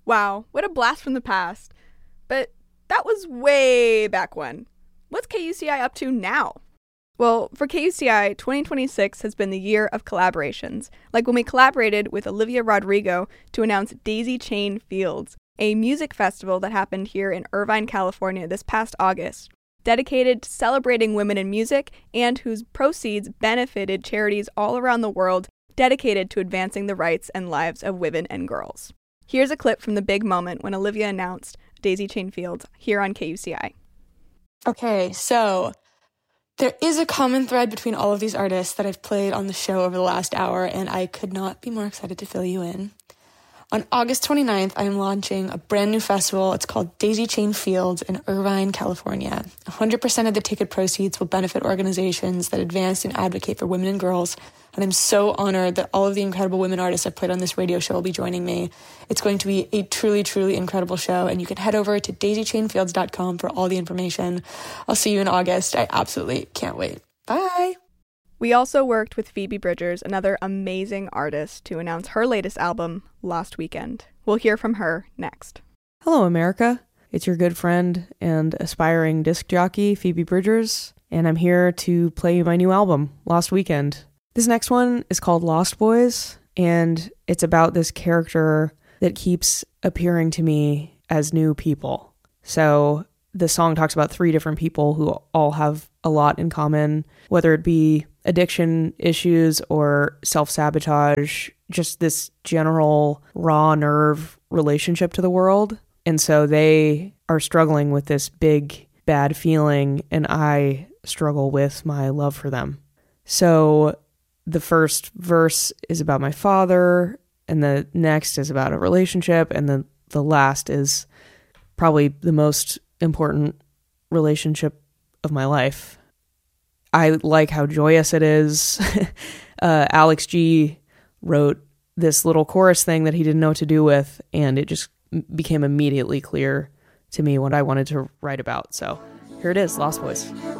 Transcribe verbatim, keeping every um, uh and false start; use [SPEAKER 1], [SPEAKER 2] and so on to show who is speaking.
[SPEAKER 1] Wow, what a blast from the past. But that was way back when. What's K U C I up to now? Well, for K U C I, twenty twenty-six has been the year of collaborations, like when we collaborated with Olivia Rodrigo to announce Daisy Chain Fields, a music festival that happened here in Irvine, California this past August, dedicated to celebrating women in music and whose proceeds benefited charities all around the world dedicated to advancing the rights and lives of women and girls. Here's a clip from the big moment when Olivia announced Daisy Chain Fields here on K U C I.
[SPEAKER 2] Okay, so there is a common thread between all of these artists that I've played on the show over the last hour, and I could not be more excited to fill you in. On August twenty-ninth, I am launching a brand new festival. It's called Daisy Chain Fields in Irvine, California. one hundred percent of the ticket proceeds will benefit organizations that advance and advocate for women and girls, and I'm so honored that all of the incredible women artists I've played on this radio show will be joining me. It's going to be a truly, truly incredible show, and you can head over to daisy chain fields dot com for all the information. I'll see you in August. I absolutely can't wait. Bye!
[SPEAKER 1] We also worked with Phoebe Bridgers, another amazing artist, to announce her latest album, Lost Weekend. We'll hear from her next.
[SPEAKER 3] Hello, America. It's your good friend and aspiring disc jockey, Phoebe Bridgers, and I'm here to play you my new album, Lost Weekend. This next one is called Lost Boys, and it's about this character that keeps appearing to me as new people. So the song talks about three different people who all have a lot in common, whether it be addiction issues or self-sabotage, just this general raw nerve relationship to the world. And so they are struggling with this big, bad feeling, and I struggle with my love for them. So the first verse is about my father, and the next is about a relationship, and then the last is probably the most important relationship of my life. I like how joyous it is. uh, Alex G wrote this little chorus thing that he didn't know what to do with, and it just became immediately clear to me what I wanted to write about. So here it is, Lost Boys.